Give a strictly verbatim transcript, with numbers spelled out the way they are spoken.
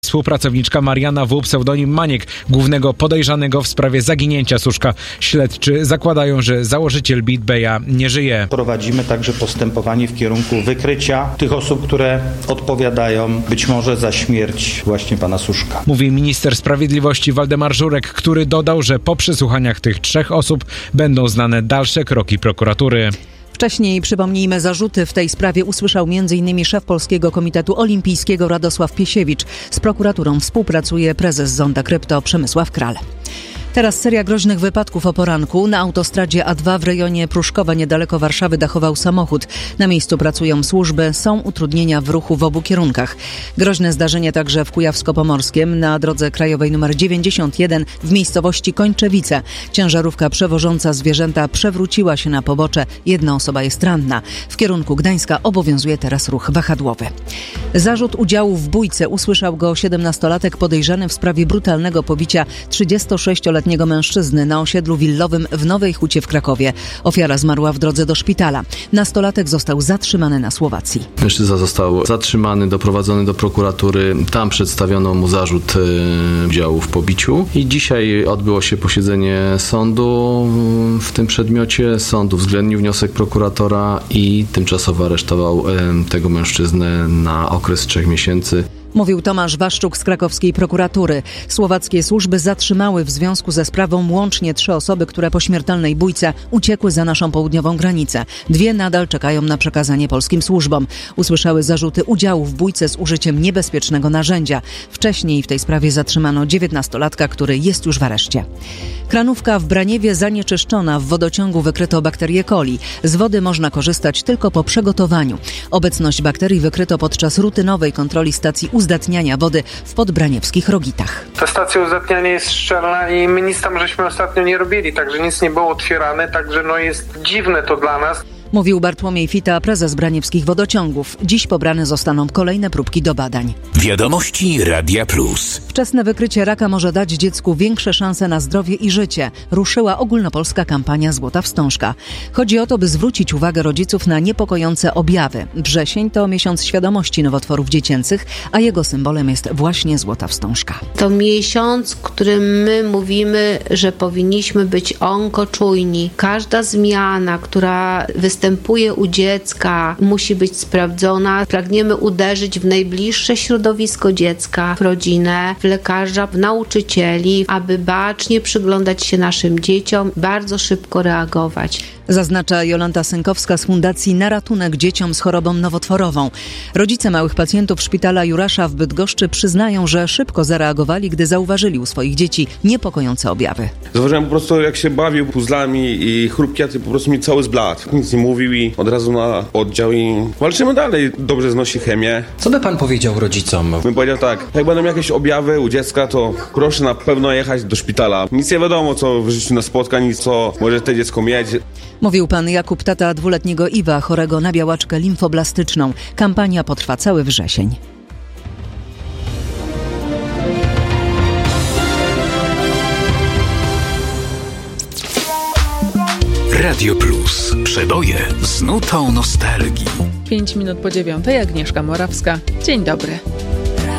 współpracowniczka Mariana W., pseudonim Maniek, głównego podejrzanego w sprawie zaginięcia Suszka. Śledczy zakładają, że założyciel Beat Baya nie żyje. Prowadzimy także postępowanie w kierunku wykrycia tych osób, które odpowiadają być może za śmierć właśnie pana Suszka. Mówi minister sprawiedliwości Waldemar Żurek, który dodał, że po przesłuchaniach tych trzech osób będą znane dalsze kroki prokuratury. Wcześniej, przypomnijmy, zarzuty w tej sprawie usłyszał między innymi szef Polskiego Komitetu Olimpijskiego Radosław Piesiewicz. Z prokuraturą współpracuje prezes Zonda Krypto Przemysław Kral. Teraz seria groźnych wypadków o poranku. Na autostradzie A dwa w rejonie Pruszkowa niedaleko Warszawy dachował samochód. Na miejscu pracują służby, są utrudnienia w ruchu w obu kierunkach. Groźne zdarzenie także w Kujawsko-Pomorskiem na drodze krajowej nr dziewięćdziesiąt jeden w miejscowości Kończewice. Ciężarówka przewożąca zwierzęta przewróciła się na pobocze. Jedna osoba jest ranna. W kierunku Gdańska obowiązuje teraz ruch wahadłowy. Zarzut udziału w bójce usłyszał go siedemnastolatek podejrzany w sprawie brutalnego pobicia trzydziestosześcioletniego mężczyzny na osiedlu willowym w Nowej Hucie w Krakowie. Ofiara zmarła w drodze do szpitala. Nastolatek został zatrzymany na Słowacji. Mężczyzna został zatrzymany, doprowadzony do prokuratury. Tam przedstawiono mu zarzut e, udziału w pobiciu. I dzisiaj odbyło się posiedzenie sądu w tym przedmiocie. Sąd uwzględnił wniosek prokuratora i tymczasowo aresztował e, tego mężczyznę na okres trzech miesięcy. Mówił Tomasz Waszczuk z krakowskiej prokuratury. Słowackie służby zatrzymały w związku ze sprawą łącznie trzy osoby, które po śmiertelnej bójce uciekły za naszą południową granicę. Dwie nadal czekają na przekazanie polskim służbom. Usłyszały zarzuty udziału w bójce z użyciem niebezpiecznego narzędzia. Wcześniej w tej sprawie zatrzymano dziewiętnastolatka, który jest już w areszcie. Kranówka w Braniewie zanieczyszczona. W wodociągu wykryto bakterię coli. Z wody można korzystać tylko po przegotowaniu. Obecność bakterii wykryto podczas rutynowej kontroli stacji uzdatniania wody w podbraniewskich Rogitach. Ta stacja uzdatniania jest szczelna i my nic tam żeśmy ostatnio nie robili, także nic nie było otwierane, także no jest dziwne to dla nas. Mówił Bartłomiej Fita, prezes braniewskich wodociągów. Dziś pobrane zostaną kolejne próbki do badań. Wiadomości Radia Plus. Wczesne wykrycie raka może dać dziecku większe szanse na zdrowie i życie. Ruszyła ogólnopolska kampania Złota Wstążka. Chodzi o to, by zwrócić uwagę rodziców na niepokojące objawy. Wrzesień to miesiąc świadomości nowotworów dziecięcych, a jego symbolem jest właśnie Złota Wstążka. To miesiąc, w którym my mówimy, że powinniśmy być onkoczujni. Każda zmiana, która występuje występuje u dziecka, musi być sprawdzona. Pragniemy uderzyć w najbliższe środowisko dziecka, w rodzinę, w lekarza, w nauczycieli, aby bacznie przyglądać się naszym dzieciom, bardzo szybko reagować. Zaznacza Jolanta Synkowska z Fundacji Na Ratunek Dzieciom z Chorobą Nowotworową. Rodzice małych pacjentów szpitala Jurasza w Bydgoszczy przyznają, że szybko zareagowali, gdy zauważyli u swoich dzieci niepokojące objawy. Zauważyłem po prostu, jak się bawił puzzlami i chrupkiaty, po prostu mi cały zbladł. Nic nie mówił i od razu na oddział i walczymy dalej. Dobrze znosi chemię. Co by pan powiedział rodzicom? Bym powiedział tak, jak będą jakieś objawy u dziecka, to proszę na pewno jechać do szpitala. Nic nie wiadomo, co w życiu nas spotka, nic co może to dziecko mieć. Mówił pan Jakub, tata dwuletniego Iwa, chorego na białaczkę limfoblastyczną. Kampania potrwa cały wrzesień. Radio Plus. Przeboje z nutą nostalgii. Pięć minut po dziewiątej. Agnieszka Morawska. Dzień dobry.